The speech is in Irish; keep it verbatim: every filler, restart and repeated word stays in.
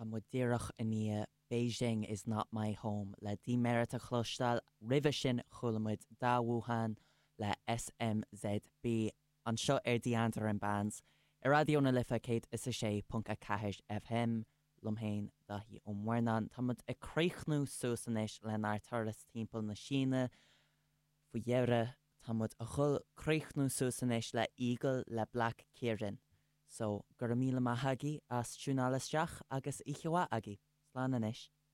Tá mu díreach in Beijing is not my home le dímerita chlostal ribh sin chulamid dá Wuhan le S M Z B an seo ar diantar an bands. I radioúna lifa céad is a sé punca caiir F M lomhéin dahí ómhairnan Tá mud i críochnú suasanis le náirtarlas timpeall na Síne fu dheire tá mud a chul críochnú suasanis le Eagle le Black Kieran. So gur míle maithagi as trúnálasteach agus ichehá agi. Slán inis.